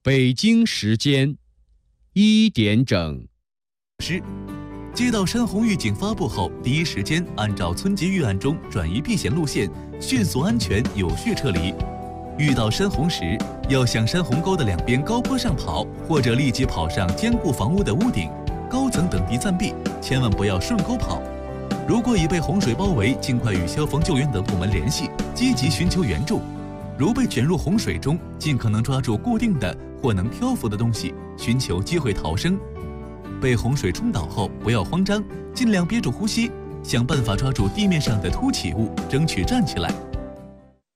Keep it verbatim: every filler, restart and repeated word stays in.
北京时间一点整。 是，接到山洪预警发布后，第一时间按照村级预案中转移避险路线，迅速、安全、有序撤离。遇到山洪时，要向山洪沟的两边高坡上跑，或者立即跑上坚固房屋的屋顶、高层等地暂避，千万不要顺沟跑。如果已被洪水包围，尽快与消防救援等部门联系，积极寻求援助。如被卷入洪水中，尽可能抓住固定的或能漂浮的东西，寻求机会逃生。被洪水冲倒后，不要慌张，尽量憋住呼吸，想办法抓住地面上的凸起物，争取站起来。